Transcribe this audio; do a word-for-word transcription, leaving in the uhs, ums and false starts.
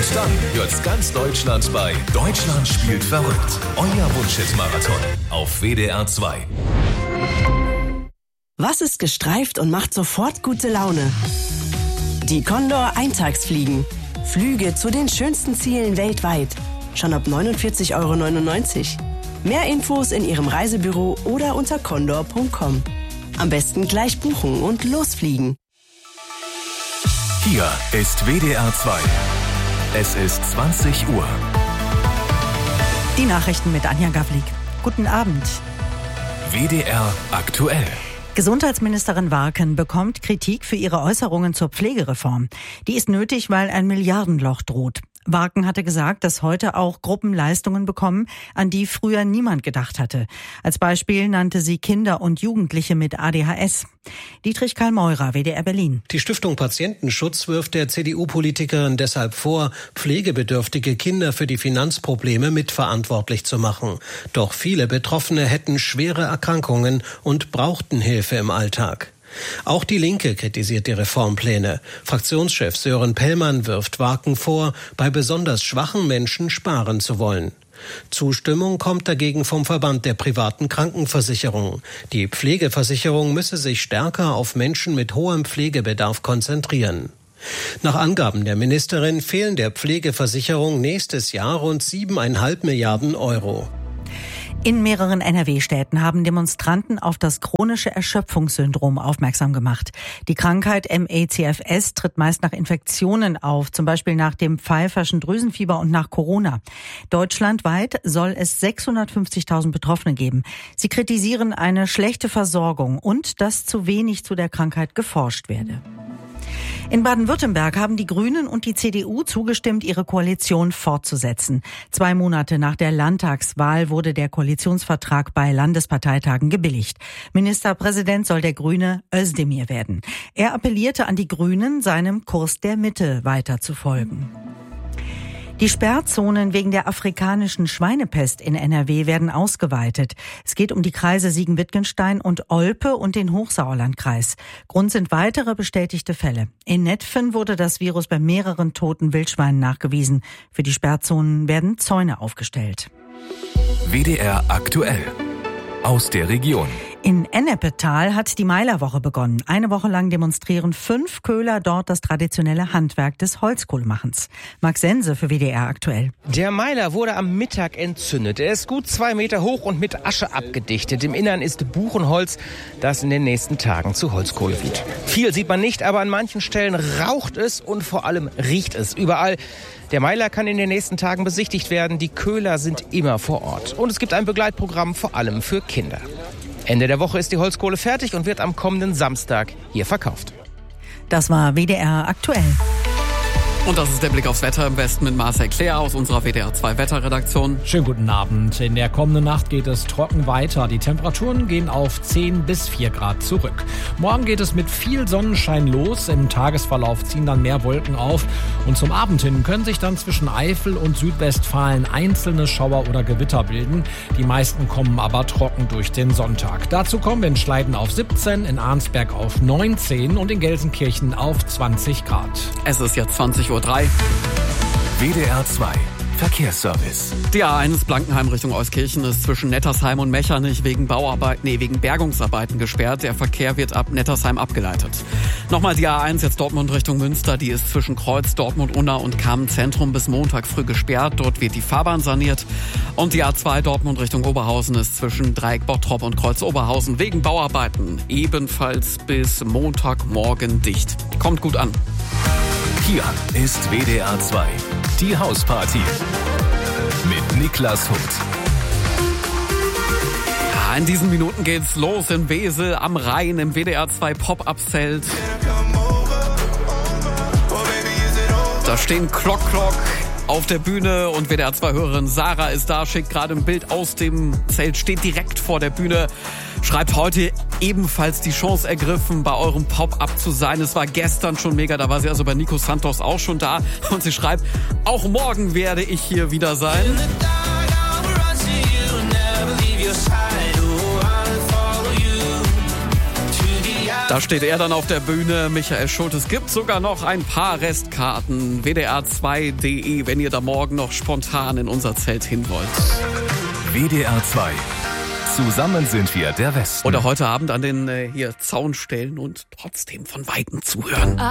Und dann hört's ganz Deutschland bei Deutschland spielt verrückt. Euer Wunschhit-Marathon auf W D R zwei. Was ist gestreift und macht sofort gute Laune? Die Condor Eintagsfliegen. Flüge zu den schönsten Zielen weltweit. Schon ab neunundvierzig Euro neunundneunzig. Mehr Infos in Ihrem Reisebüro oder unter condor punkt com. Am besten gleich buchen und losfliegen. Hier ist W D R zwei. Es ist zwanzig Uhr. Die Nachrichten mit Anja Gavlik. Guten Abend. W D R aktuell. Gesundheitsministerin Warken bekommt Kritik für ihre Äußerungen zur Pflegereform. Die ist nötig, weil ein Milliardenloch droht. Warken hatte gesagt, dass heute auch Gruppen Leistungen bekommen, an die früher niemand gedacht hatte. Als Beispiel nannte sie Kinder und Jugendliche mit A D H S. Dietrich Karl Meurer, W D R Berlin. Die Stiftung Patientenschutz wirft der C D U-Politikerin deshalb vor, pflegebedürftige Kinder für die Finanzprobleme mitverantwortlich zu machen. Doch viele Betroffene hätten schwere Erkrankungen und brauchten Hilfe im Alltag. Auch die Linke kritisiert die Reformpläne. Fraktionschef Sören Pellmann wirft Warken vor, bei besonders schwachen Menschen sparen zu wollen. Zustimmung kommt dagegen vom Verband der privaten Krankenversicherungen. Die Pflegeversicherung müsse sich stärker auf Menschen mit hohem Pflegebedarf konzentrieren. Nach Angaben der Ministerin fehlen der Pflegeversicherung nächstes Jahr rund siebeneinhalb Milliarden Euro. In mehreren N R W-Städten haben Demonstranten auf das chronische Erschöpfungssyndrom aufmerksam gemacht. Die Krankheit M E C F S tritt meist nach Infektionen auf, zum Beispiel nach dem Pfeifferschen Drüsenfieber und nach Corona. Deutschlandweit soll es sechshundertfünfzigtausend Betroffene geben. Sie kritisieren eine schlechte Versorgung und dass zu wenig zu der Krankheit geforscht werde. In Baden-Württemberg haben die Grünen und die C D U zugestimmt, ihre Koalition fortzusetzen. Zwei Monate nach der Landtagswahl wurde der Koalitionsvertrag bei Landesparteitagen gebilligt. Ministerpräsident soll der Grüne Özdemir werden. Er appellierte an die Grünen, seinem Kurs der Mitte weiter zu folgen. Die Sperrzonen wegen der afrikanischen Schweinepest in N R W werden ausgeweitet. Es geht um die Kreise Siegen-Wittgenstein und Olpe und den Hochsauerlandkreis. Grund sind weitere bestätigte Fälle. In Netphen wurde das Virus bei mehreren toten Wildschweinen nachgewiesen. Für die Sperrzonen werden Zäune aufgestellt. W D R aktuell. Aus der Region. In Ennepetal hat die Meilerwoche begonnen. Eine Woche lang demonstrieren fünf Köhler dort das traditionelle Handwerk des Holzkohlemachens. Max Sense für W D R aktuell. Der Meiler wurde am Mittag entzündet. Er ist gut zwei Meter hoch und mit Asche abgedichtet. Im Innern ist Buchenholz, das in den nächsten Tagen zu Holzkohle wird. Viel sieht man nicht, aber an manchen Stellen raucht es und vor allem riecht es überall. Der Meiler kann in den nächsten Tagen besichtigt werden. Die Köhler sind immer vor Ort. Und es gibt ein Begleitprogramm vor allem für Kinder. Ende der Woche ist die Holzkohle fertig und wird am kommenden Samstag hier verkauft. Das war W D R aktuell. Und das ist der Blick aufs Wetter im Westen mit Marcel Claire aus unserer W D R zwei Wetterredaktion. Schönen guten Abend. In der kommenden Nacht geht es trocken weiter. Die Temperaturen gehen auf zehn bis vier Grad zurück. Morgen geht es mit viel Sonnenschein los. Im Tagesverlauf ziehen dann mehr Wolken auf. Und zum Abend hin können sich dann zwischen Eifel und Südwestfalen einzelne Schauer oder Gewitter bilden. Die meisten kommen aber trocken durch den Sonntag. Dazu kommen in Schleiden auf siebzehn, in Arnsberg auf neunzehn und in Gelsenkirchen auf zwanzig Grad. Es ist jetzt zwanzig Uhr drei. W D R zwei Verkehrsservice. Die A eins Blankenheim Richtung Euskirchen ist zwischen Nettersheim und Mechernich wegen Bauarbeit, nee, wegen Bergungsarbeiten gesperrt. Der Verkehr wird ab Nettersheim abgeleitet. Nochmal die A eins jetzt Dortmund Richtung Münster. Die ist zwischen Kreuz, Dortmund, Unna und Kamen-Zentrum bis Montag früh gesperrt. Dort wird die Fahrbahn saniert. Und die A zwei Dortmund Richtung Oberhausen ist zwischen Dreieck Bottrop und Kreuz Oberhausen wegen Bauarbeiten ebenfalls bis Montagmorgen dicht. Kommt gut an. Hier ist W D R zwei, die Hausparty mit Niklas Huth. Ja, in diesen Minuten geht's los in Wesel am Rhein im W D R zwei Pop-Up-Zelt. Da stehen Klock Klock auf der Bühne und W D R zwei-Hörerin Sarah ist da, schickt gerade ein Bild aus dem Zelt, steht direkt vor der Bühne. Schreibt heute ebenfalls die Chance ergriffen, bei eurem Pop-Up zu sein. Es war gestern schon mega, da war sie also bei Nico Santos auch schon da. Und sie schreibt, auch morgen werde ich hier wieder sein. Da steht er dann auf der Bühne, Michael Schulz. Es gibt sogar noch ein paar Restkarten. W D R zwei punkt de, wenn ihr da morgen noch spontan in unser Zelt hin wollt. W D R zwei. Zusammen sind wir der Westen. Oder heute Abend an den äh, hier Zaunstellen und trotzdem von Weitem zuhören.